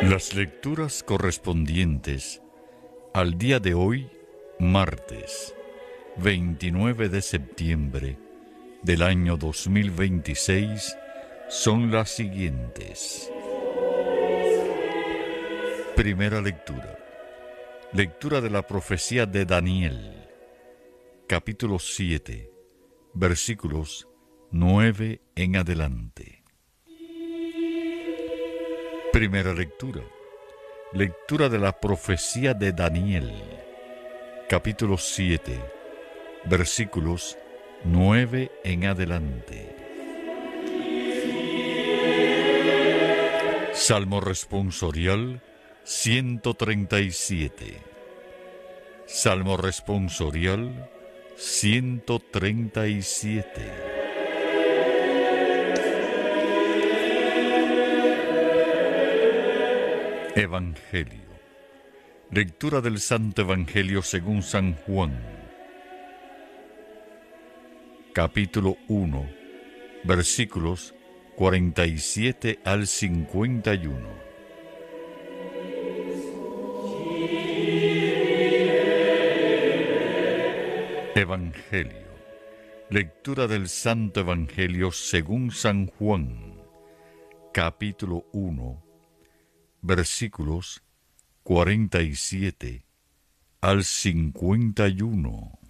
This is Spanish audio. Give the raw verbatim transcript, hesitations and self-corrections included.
Las lecturas correspondientes al día de hoy, martes veintinueve de septiembre del año dos mil veintiséis, son las siguientes. Primera lectura. Lectura de la profecía de Daniel, capítulo siete, versículos nueve en adelante. Primera lectura. Lectura de la profecía de Daniel, capítulo siete, versículos nueve en adelante. Salmo responsorial ciento treinta y siete. Salmo responsorial ciento treinta y siete. Evangelio. Lectura del Santo Evangelio según San Juan, capítulo uno, versículos cuarenta y siete al cincuenta y uno. Evangelio. Lectura del Santo Evangelio según San Juan, capítulo uno, versículos cuarenta y siete al cincuenta y uno.